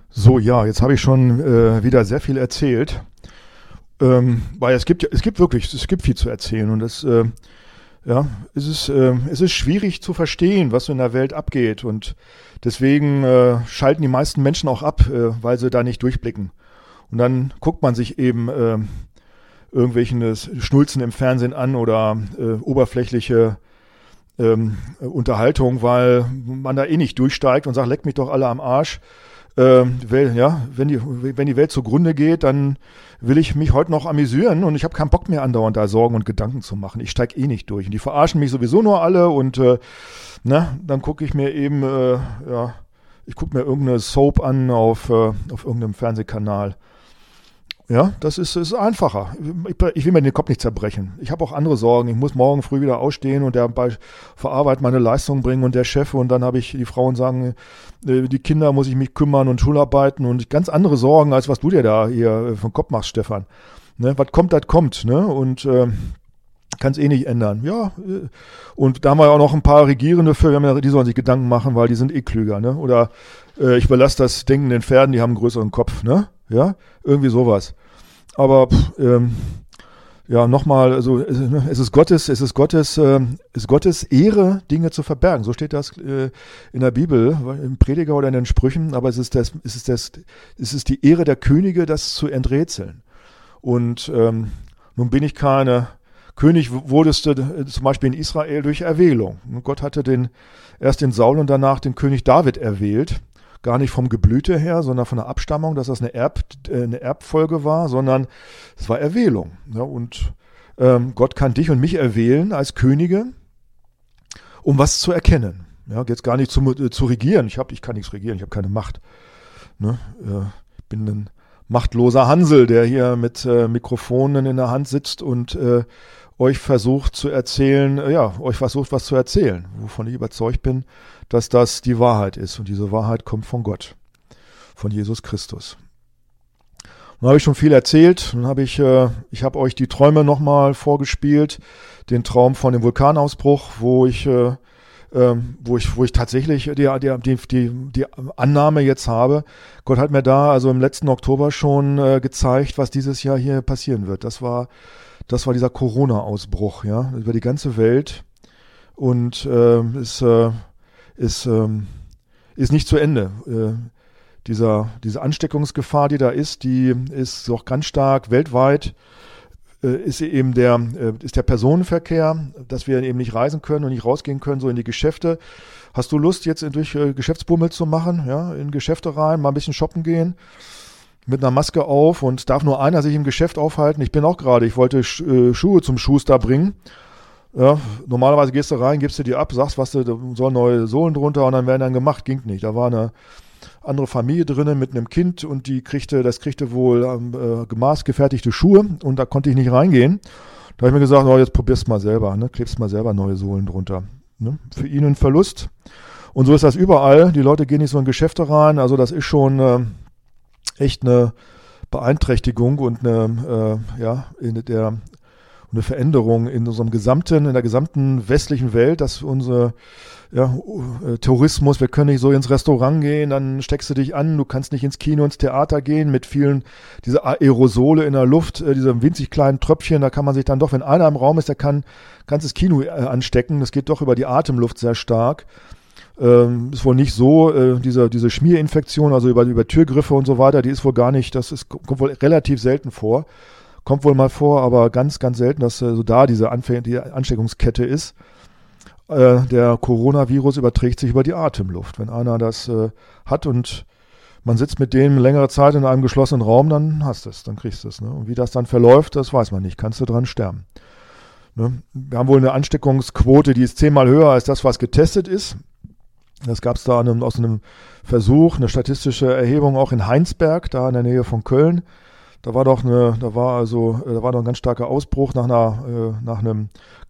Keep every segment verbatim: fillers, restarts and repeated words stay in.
So, ja, jetzt habe ich schon äh, wieder sehr viel erzählt, ähm, weil es gibt ja- es gibt wirklich, es gibt viel zu erzählen und es, äh, ja, es ist, äh, es ist schwierig zu verstehen, was so in der Welt abgeht und deswegen äh, schalten die meisten Menschen auch ab, äh, weil sie da nicht durchblicken. Und dann guckt man sich eben äh, irgendwelchen äh, Schnulzen im Fernsehen an oder äh, oberflächliche ähm, Unterhaltung, weil man da eh nicht durchsteigt und sagt, leck mich doch alle am Arsch. Ähm, weil, ja, wenn die, wenn die Welt zugrunde geht, dann will ich mich heute noch amüsieren und ich habe keinen Bock mehr andauernd da Sorgen und Gedanken zu machen. Ich steig eh nicht durch. Und die verarschen mich sowieso nur alle und äh, na, dann gucke ich mir eben, äh, ja, ich gucke mir irgendeine Soap an auf, äh, auf irgendeinem Fernsehkanal. Ja, das ist, ist einfacher. Ich, ich will mir den Kopf nicht zerbrechen. Ich habe auch andere Sorgen. Ich muss morgen früh wieder ausstehen und der bei Verarbeit meine Leistung bringen und der Chef und dann habe ich die Frauen sagen, äh, die Kinder muss ich mich kümmern und Schularbeiten und ganz andere Sorgen, als was du dir da hier äh, vom Kopf machst, Stefan. Ne, was kommt, das kommt, ne? Und äh, kann es eh nicht ändern. Ja, äh, und da haben wir auch noch ein paar Regierende für, wir haben ja, die sollen sich Gedanken machen, weil die sind eh klüger, ne? Oder äh, ich überlasse das Denken den Pferden, die haben einen größeren Kopf, ne? Ja, irgendwie sowas. Aber pff, ähm, ja, nochmal, also es es ist Gottes, es ist Gottes, ähm, es ist Gottes Ehre, Dinge zu verbergen. So steht das äh, in der Bibel, im Prediger oder in den Sprüchen. Aber es ist das, es ist das, es ist die Ehre der Könige, das zu enträtseln. Und ähm, nun bin ich keine König, wurdest du äh, zum Beispiel in Israel durch Erwählung. Und Gott hatte den erst den Saul und danach den König David erwählt. Gar nicht vom Geblüte her, sondern von der Abstammung, dass das eine, Erb, äh, eine Erbfolge war, sondern es war Erwählung. Ja, und ähm, Gott kann dich und mich erwählen als Könige, um was zu erkennen. Ja, jetzt gar nicht zu, äh, zu regieren. Ich, hab, ich kann nichts regieren, ich habe keine Macht. Ne? Äh, ich bin ein machtloser Hansel, der hier mit äh, Mikrofonen in der Hand sitzt und äh, euch versucht zu erzählen, äh, ja, euch versucht was zu erzählen, wovon ich überzeugt bin, dass das die Wahrheit ist. Und diese Wahrheit kommt von Gott, von Jesus Christus. Nun habe ich schon viel erzählt. Nun habe ich, äh, ich habe euch die Träume nochmal vorgespielt, den Traum von dem Vulkanausbruch, wo ich, äh, äh, wo ich, wo ich tatsächlich die, die, die, die Annahme jetzt habe. Gott hat mir da also im letzten Oktober schon äh, gezeigt, was dieses Jahr hier passieren wird. Das war, das war dieser Corona-Ausbruch, ja, über die ganze Welt und äh, ist äh, ist, ähm, ist nicht zu Ende. Äh, dieser, diese Ansteckungsgefahr, die da ist, die ist auch ganz stark weltweit, äh, ist eben der, äh, ist der Personenverkehr, dass wir eben nicht reisen können und nicht rausgehen können, so in die Geschäfte. Hast du Lust, jetzt in, durch äh, Geschäftsbummel zu machen, ja, in Geschäfte rein, mal ein bisschen shoppen gehen, mit einer Maske auf und darf nur einer sich im Geschäft aufhalten? Ich bin auch gerade, ich wollte Sch- äh, Schuhe zum Schuster bringen. Ja, normalerweise gehst du rein, gibst du die ab, sagst, was du, da sollen neue Sohlen drunter und dann werden dann gemacht, ging nicht. Da war eine andere Familie drinnen mit einem Kind und die kriegte, das kriegte wohl ähm, äh, gemaßgefertigte Schuhe und da konnte ich nicht reingehen. Da habe ich mir gesagt, oh, jetzt probierst mal selber, ne, klebst mal selber neue Sohlen drunter. Ne? Für ihn ein Verlust. Und so ist das überall. Die Leute gehen nicht so in Geschäfte rein, also das ist schon äh, echt eine Beeinträchtigung und eine, äh, ja, in der eine Veränderung in unserem gesamten, in der gesamten westlichen Welt, dass unsere ja, Tourismus, wir können nicht so ins Restaurant gehen, dann steckst du dich an, du kannst nicht ins Kino, ins Theater gehen mit vielen, diese Aerosole in der Luft, äh, diese winzig kleinen Tröpfchen, da kann man sich dann doch, wenn einer im Raum ist, der kann ganzes Kino äh, anstecken, das geht doch über die Atemluft sehr stark. Ähm, ist wohl nicht so, äh, diese, diese Schmierinfektion, also über, über Türgriffe und so weiter, die ist wohl gar nicht, das ist, kommt wohl relativ selten vor. Kommt wohl mal vor, aber ganz, ganz selten, dass äh, so da diese Anfäng- die Ansteckungskette ist. Äh, der Coronavirus überträgt sich über die Atemluft. Wenn einer das äh, hat und man sitzt mit dem längere Zeit in einem geschlossenen Raum, dann hast du es, dann kriegst du es. Ne? Und wie das dann verläuft, das weiß man nicht. Kannst du dran sterben. Ne? Wir haben wohl eine Ansteckungsquote, die ist zehnmal höher als das, was getestet ist. Das gab es da einem, aus einem Versuch, eine statistische Erhebung auch in Heinsberg, da in der Nähe von Köln. Da war doch eine, da war also, da war doch ein ganz starker Ausbruch nach einer, äh, nach einem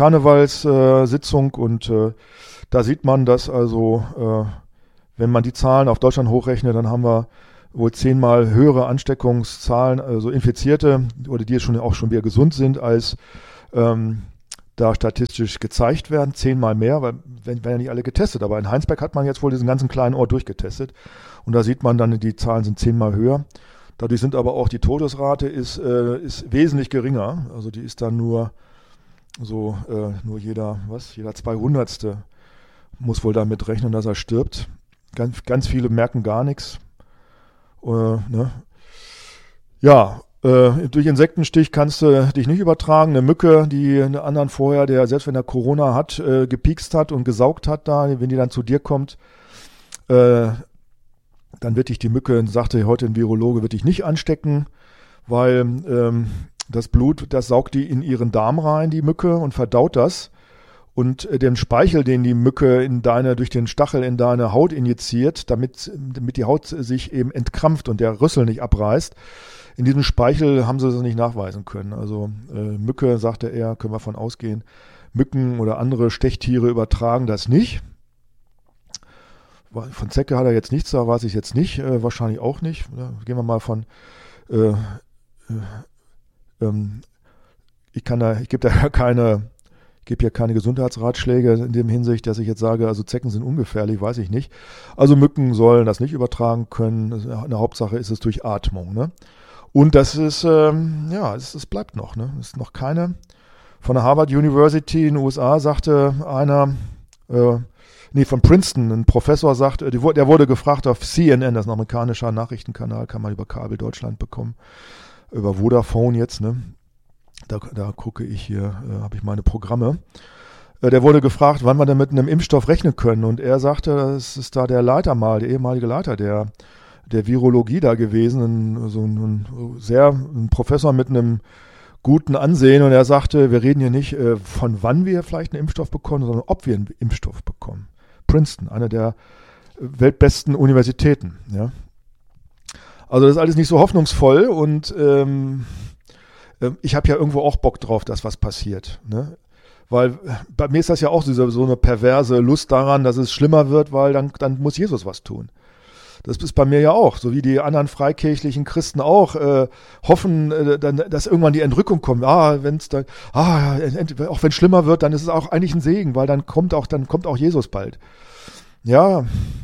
Karnevalssitzung äh, und äh, da sieht man, dass also, äh, wenn man die Zahlen auf Deutschland hochrechnet, dann haben wir wohl zehnmal höhere Ansteckungszahlen, also Infizierte oder die jetzt schon auch schon wieder gesund sind, als ähm, da statistisch gezeigt werden, zehnmal mehr, weil werden ja nicht alle getestet. Aber in Heinsberg hat man jetzt wohl diesen ganzen kleinen Ort durchgetestet. Und da sieht man dann, die Zahlen sind zehnmal höher. Dadurch sind aber auch die Todesrate ist, äh, ist wesentlich geringer. Also die ist dann nur so, äh, nur jeder, was, jeder Zweihundertste muss wohl damit rechnen, dass er stirbt. Ganz, ganz viele merken gar nichts. Äh, ne? Ja, äh, durch Insektenstich kannst du dich nicht übertragen. Eine Mücke, die einen anderen vorher, der selbst wenn er Corona hat, äh, gepiekst hat und gesaugt hat da, wenn die dann zu dir kommt, äh, dann wird dich die Mücke, sagte heute ein Virologe, wird dich nicht anstecken, weil ähm, das Blut, das saugt die in ihren Darm rein, die Mücke, und verdaut das. Und äh, den Speichel, den die Mücke in deine, durch den Stachel in deine Haut injiziert, damit, damit die Haut sich eben entkrampft und der Rüssel nicht abreißt, in diesem Speichel haben sie es nicht nachweisen können. Also äh, Mücke, sagte er, können wir von ausgehen, Mücken oder andere Stechtiere übertragen das nicht. Von Zecke hat er jetzt nichts, da weiß ich jetzt nicht, äh, wahrscheinlich auch nicht. Ja, gehen wir mal von, äh, äh, ähm, ich kann da, ich gebe da keine, ich gebe ja keine Gesundheitsratschläge in dem Hinsicht, dass ich jetzt sage, also Zecken sind ungefährlich, weiß ich nicht. Also Mücken sollen das nicht übertragen können. Eine Hauptsache ist es durch Atmung, ne? Und das ist, ähm, ja, es, es bleibt noch, ne? Es ist noch keine. Von der Harvard University in den U S A sagte einer, äh, nee, von Princeton, ein Professor sagt, der wurde gefragt auf C N N, das ist ein amerikanischer Nachrichtenkanal, kann man über Kabel Deutschland bekommen, über Vodafone jetzt, ne? Da, da gucke ich hier, äh, habe ich meine Programme. Äh, der wurde gefragt, wann wir denn mit einem Impfstoff rechnen können. Und er sagte, es ist da der Leiter mal, der ehemalige Leiter der, der Virologie da gewesen, ein, so ein, ein sehr, ein Professor mit einem guten Ansehen. Und er sagte, wir reden hier nicht, äh, von wann wir vielleicht einen Impfstoff bekommen, sondern ob wir einen Impfstoff bekommen. Princeton, eine der weltbesten Universitäten. Ja. Also das ist alles nicht so hoffnungsvoll und ähm, ich habe ja irgendwo auch Bock drauf, dass was passiert. Ne? Weil bei mir ist das ja auch so, so eine perverse Lust daran, dass es schlimmer wird, weil dann, dann muss Jesus was tun. Das ist bei mir ja auch, so wie die anderen freikirchlichen Christen auch äh, hoffen, äh, dann, dass irgendwann die Entrückung kommt. Ah, wenn es dann, ah, auch wenn es schlimmer wird, dann ist es auch eigentlich ein Segen, weil dann kommt auch, dann kommt auch Jesus bald. Ja,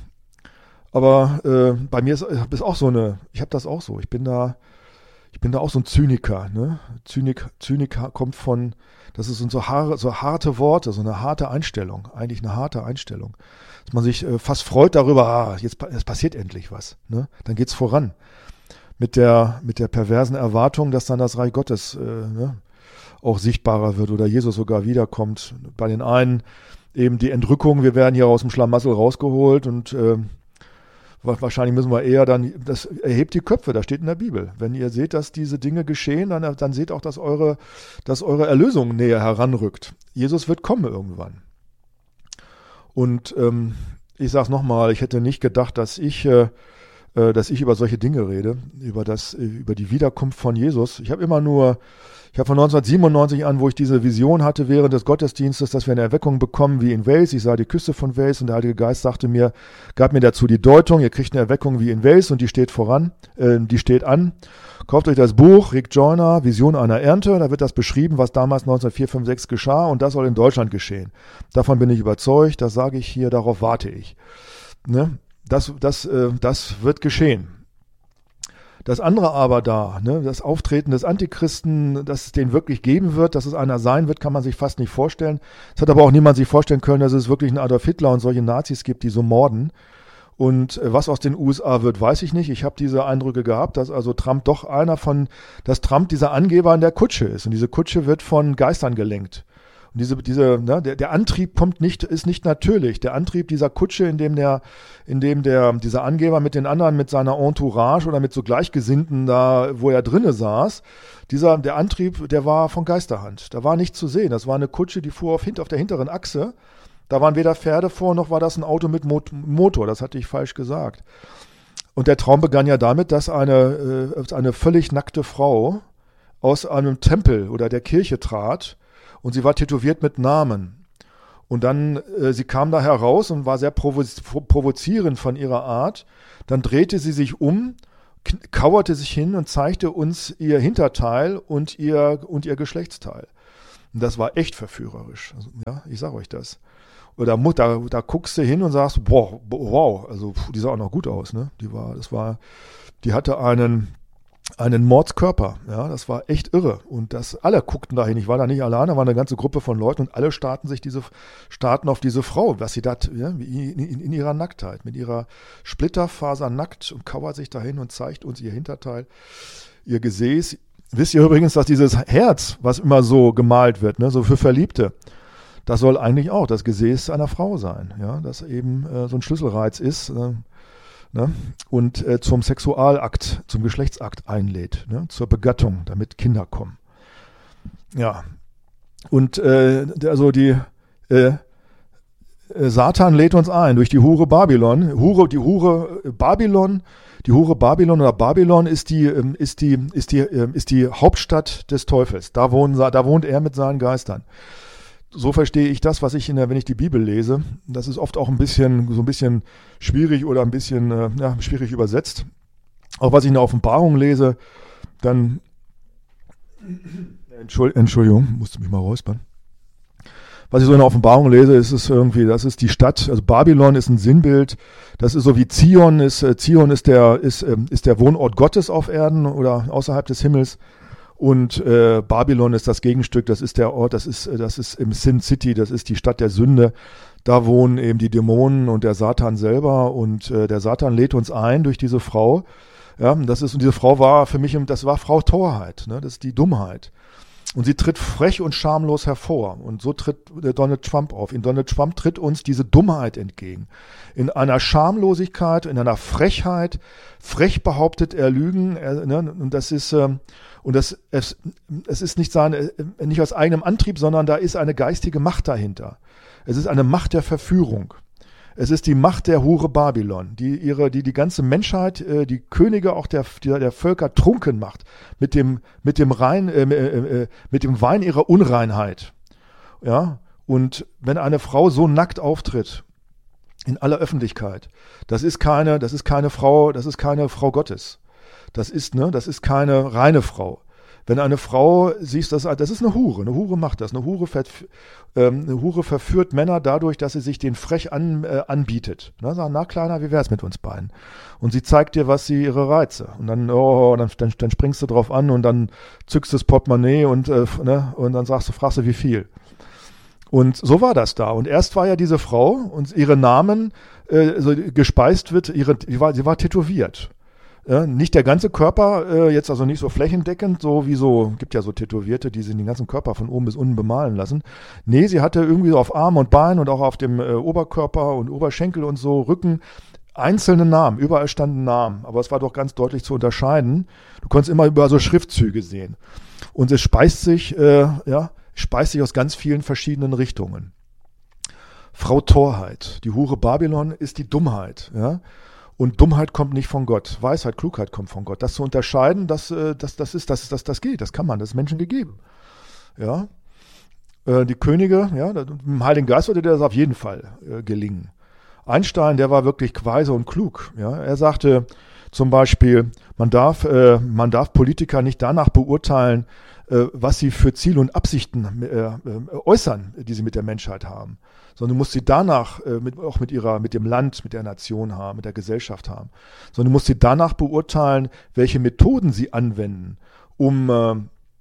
aber äh, bei mir ist, ist auch so eine, ich habe das auch so. Ich bin da, ich bin da auch so ein Zyniker. Ne? Zynik, Zynik kommt von, das ist so, haare, so harte Worte, so eine harte Einstellung, eigentlich eine harte Einstellung. Dass man sich äh, fast freut darüber, ah, jetzt, jetzt passiert endlich was. Ne? Dann geht's voran. Mit der, mit der perversen Erwartung, dass dann das Reich Gottes äh, ne, auch sichtbarer wird oder Jesus sogar wiederkommt. Bei den einen eben die Entrückung, wir werden hier aus dem Schlamassel rausgeholt und äh, wahrscheinlich müssen wir eher dann, das erhebt die Köpfe, das steht in der Bibel. Wenn ihr seht, dass diese Dinge geschehen, dann, dann seht auch, dass eure, dass eure Erlösung näher heranrückt. Jesus wird kommen irgendwann. Und ähm, ich sage es nochmal, ich hätte nicht gedacht, dass ich, äh, dass ich über solche Dinge rede, über, das, über die Wiederkunft von Jesus. Ich habe immer nur, ich habe von neunzehnhundertsiebenundneunzig an, wo ich diese Vision hatte während des Gottesdienstes, dass wir eine Erweckung bekommen wie in Wales. Ich sah die Küste von Wales und der Heilige Geist sagte mir, gab mir dazu die Deutung, ihr kriegt eine Erweckung wie in Wales und die steht voran, äh, die steht an. Kauft euch das Buch, Rick Joyner, Vision einer Ernte, da wird das beschrieben, was damals neunzehnhundertvier, fünf, sechs geschah und das soll in Deutschland geschehen. Davon bin ich überzeugt, das sage ich hier, darauf warte ich. Ne? Das, das, äh, das wird geschehen. Das andere aber da, ne, das Auftreten des Antichristen, dass es den wirklich geben wird, dass es einer sein wird, kann man sich fast nicht vorstellen. Es hat aber auch niemand sich vorstellen können, dass es wirklich einen Adolf Hitler und solche Nazis gibt, die so morden. Und was aus den U S A wird, weiß ich nicht. Ich habe diese Eindrücke gehabt, dass also Trump doch einer von, dass Trump dieser Angeber in der Kutsche ist. Und diese Kutsche wird von Geistern gelenkt. Und diese, diese, ne, der, der Antrieb kommt nicht, ist nicht natürlich. Der Antrieb dieser Kutsche, in dem der, in dem der, dieser Angeber mit den anderen, mit seiner Entourage oder mit so Gleichgesinnten da, wo er drinne saß, dieser, der Antrieb, der war von Geisterhand. Da war nichts zu sehen. Das war eine Kutsche, die fuhr auf, hint, auf der hinteren Achse. Da waren weder Pferde vor, noch war das ein Auto mit Mot- Motor. Das hatte ich falsch gesagt. Und der Traum begann ja damit, dass eine, äh, eine völlig nackte Frau aus einem Tempel oder der Kirche trat. Und sie war tätowiert mit Namen. Und dann, äh, sie kam da heraus und war sehr provo- provozierend von ihrer Art. Dann drehte sie sich um, k- kauerte sich hin und zeigte uns ihr Hinterteil und ihr, und ihr Geschlechtsteil. Und das war echt verführerisch. Also, ja, ich sage euch das. Oder da, da guckst du hin und sagst, boah, wow, also die sah auch noch gut aus, ne? Die war, das war, die hatte einen, einen Mordskörper, ja, das war echt irre. Und das, alle guckten dahin. Ich war da nicht alleine, war eine ganze Gruppe von Leuten und alle starrten sich diese, starrten auf diese Frau, was sie da, ja, in, in, in ihrer Nacktheit, mit ihrer Splitterfaser nackt und kauert sich dahin und zeigt uns ihr Hinterteil, ihr Gesäß. Wisst ihr übrigens, dass dieses Herz, was immer so gemalt wird, ne, so für Verliebte, das soll eigentlich auch das Gesäß einer Frau sein, ja, das eben äh, so ein Schlüsselreiz ist, äh, ne, und äh, zum Sexualakt, zum Geschlechtsakt einlädt, ne, zur Begattung, damit Kinder kommen. Ja, und äh, also die äh, Satan lädt uns ein durch die Hure Babylon. Hure, die Hure Babylon, die Hure Babylon oder Babylon ist die ist die ist die ist die Hauptstadt des Teufels. Da wohnen, da wohnt er mit seinen Geistern. So verstehe ich das, was ich in der, wenn ich die Bibel lese. Das ist oft auch ein bisschen so ein bisschen schwierig oder ein bisschen äh, ja, schwierig übersetzt. Auch was ich in der Offenbarung lese, dann Entschuldigung, musste mich mal räuspern. Was ich so in der Offenbarung lese, ist es irgendwie, das ist die Stadt, also Babylon ist ein Sinnbild, das ist so wie Zion ist, äh, Zion ist der, ist, ähm, ist der Wohnort Gottes auf Erden oder außerhalb des Himmels und äh, Babylon ist das Gegenstück, das ist der Ort, das ist, das ist im Sin City, das ist die Stadt der Sünde, da wohnen eben die Dämonen und der Satan selber und äh, der Satan lädt uns ein durch diese Frau, ja, das ist, und diese Frau war für mich, das war Frau Torheit, ne, das ist die Dummheit. Und sie tritt frech und schamlos hervor. Und so tritt Donald Trump auf. In Donald Trump tritt uns diese Dummheit entgegen. In einer Schamlosigkeit, in einer Frechheit. Frech behauptet er Lügen. Er, ne, und das ist, ähm, und das, es, es ist nicht seine, nicht aus eigenem Antrieb, sondern da ist eine geistige Macht dahinter. Es ist eine Macht der Verführung. Es ist die Macht der Hure Babylon, die ihre, die die ganze Menschheit, äh, die Könige auch der, der, der Völker trunken macht mit dem, mit dem Rein, äh, äh, mit dem Wein ihrer Unreinheit. Ja, und wenn eine Frau so nackt auftritt in aller Öffentlichkeit, das ist keine, das ist keine Frau, das ist keine Frau Gottes. Das ist ne, das ist keine reine Frau. Wenn eine Frau siehst, das, das ist eine Hure. Eine Hure macht das. Eine Hure, ver, ähm, eine Hure verführt Männer dadurch, dass sie sich den frech an, äh, anbietet. Na, sagen, na Kleiner, wie wär's mit uns beiden? Und sie zeigt dir, was sie ihre Reize. Und dann, oh, dann, dann, dann springst du drauf an und dann zückst du das Portemonnaie und, äh, ne, und dann sagst du, fragst du, wie viel? Und so war das da. Und erst war ja diese Frau und ihre Namen äh, so gespeist wird, ihre, sie war, sie war tätowiert. Ja, nicht der ganze Körper, äh, jetzt also nicht so flächendeckend, so wie so, gibt ja so Tätowierte, die sich den ganzen Körper von oben bis unten bemalen lassen. Nee, sie hatte irgendwie so auf Arm und Bein und auch auf dem äh, Oberkörper und Oberschenkel und so, Rücken, einzelne Namen, überall standen Namen, aber es war doch ganz deutlich zu unterscheiden. Du konntest immer über so Schriftzüge sehen. Und es speist sich, äh, ja, speist sich aus ganz vielen verschiedenen Richtungen. Frau Torheit, die Hure Babylon ist die Dummheit, ja. Und Dummheit kommt nicht von Gott. Weisheit, Klugheit kommt von Gott. Das zu unterscheiden, das, das, das ist, das, das, das geht, das kann man, das ist Menschen gegeben. Ja. Die Könige, ja, im Heiligen Geist würde das auf jeden Fall äh, gelingen. Einstein, der war wirklich weise und klug. Ja. Er sagte zum Beispiel, man darf, äh, man darf Politiker nicht danach beurteilen, äh, was sie für Ziele und Absichten äh, äh, äußern, die sie mit der Menschheit haben. Sondern du musst sie danach äh, mit, auch mit ihrer, mit dem Land, mit der Nation haben, mit der Gesellschaft haben. Sondern du musst sie danach beurteilen, welche Methoden sie anwenden, um, äh,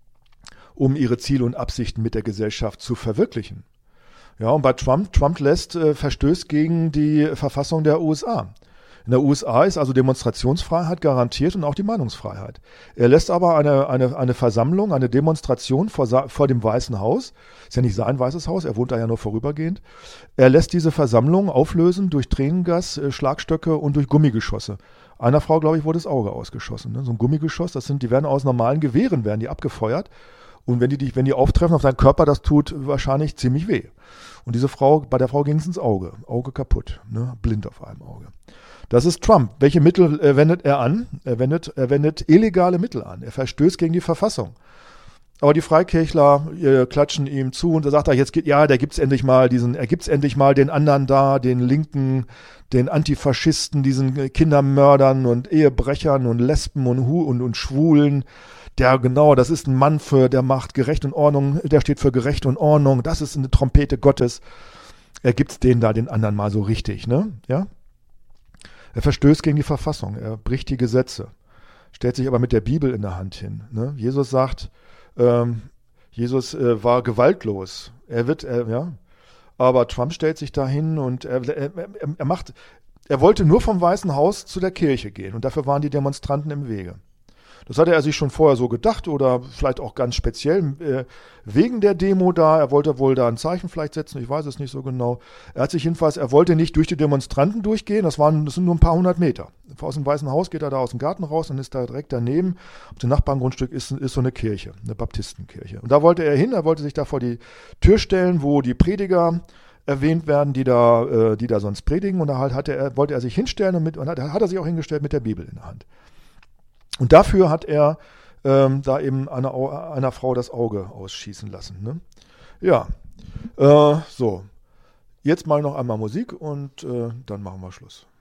um ihre Ziele und Absichten mit der Gesellschaft zu verwirklichen. Ja, und bei Trump, Trump lässt äh, Verstöß gegen die Verfassung der U S A. In der U S A ist also Demonstrationsfreiheit garantiert und auch die Meinungsfreiheit. Er lässt aber eine, eine, eine Versammlung, eine Demonstration vor, vor dem Weißen Haus, ist ja nicht sein Weißes Haus, er wohnt da ja nur vorübergehend, er lässt diese Versammlung auflösen durch Tränengas, Schlagstöcke und durch Gummigeschosse. Einer Frau, glaube ich, wurde das Auge ausgeschossen. Ne? So ein Gummigeschoss, das sind, die werden aus normalen Gewehren, werden die abgefeuert. Und wenn die, die, wenn die auftreffen auf seinen Körper, das tut wahrscheinlich ziemlich weh. Und diese Frau, bei der Frau ging es ins Auge. Auge kaputt, ne? Blind auf einem Auge. Das ist Trump. Welche Mittel äh, wendet er an? Er wendet, er wendet illegale Mittel an. Er verstößt gegen die Verfassung. Aber die Freikirchler äh, klatschen ihm zu und da sagt er, jetzt geht, ja, der gibt's endlich mal diesen, er gibt's endlich mal den anderen da, den Linken, den Antifaschisten, diesen Kindermördern und Ehebrechern und Lesben und Hu und, und Schwulen. Der, genau, das ist ein Mann für, der macht Gerecht und Ordnung, der steht für Gerecht und Ordnung, das ist eine Trompete Gottes. Er gibt's den da, den anderen mal so richtig, ne? Ja? Er verstößt gegen die Verfassung, er bricht die Gesetze, stellt sich aber mit der Bibel in der Hand hin. Ne? Jesus sagt, ähm, Jesus äh, war gewaltlos. Er wird, äh, ja, aber Trump stellt sich da hin und er, er, er macht, er wollte nur vom Weißen Haus zu der Kirche gehen und dafür waren die Demonstranten im Wege. Das hatte er sich schon vorher so gedacht oder vielleicht auch ganz speziell äh, wegen der Demo da. Er wollte wohl da ein Zeichen vielleicht setzen, ich weiß es nicht so genau. Er hat sich jedenfalls, er wollte nicht durch die Demonstranten durchgehen, das waren, das sind nur ein paar hundert Meter. Aus dem Weißen Haus geht er da aus dem Garten raus und ist da direkt daneben. Auf dem Nachbargrundstück ist, ist so eine Kirche, eine Baptistenkirche. Und da wollte er hin, er wollte sich da vor die Tür stellen, wo die Prediger erwähnt werden, die da, äh, die da sonst predigen. Und da halt hatte er, wollte er sich hinstellen und, mit, und hat, hat er sich auch hingestellt mit der Bibel in der Hand. Und dafür hat er ähm, da eben einer, einer Frau das Auge ausschießen lassen. Ne? Ja, äh, so. Jetzt mal noch einmal Musik und äh, dann machen wir Schluss.